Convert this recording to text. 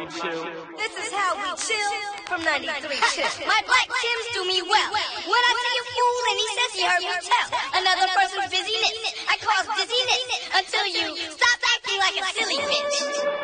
we chill. This is how we chill from 93 Chill. My black Tims do me well. When I see a fool and he says he heard me tell another person's busyness, I cause dizziness until you stop acting like a silly bitch.